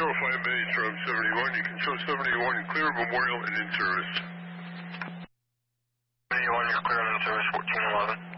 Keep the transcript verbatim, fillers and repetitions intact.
oh five base from seventy-one. You can show seventy-one clear Memorial and in service. seventy-one, you're clear and in service, fourteen eleven.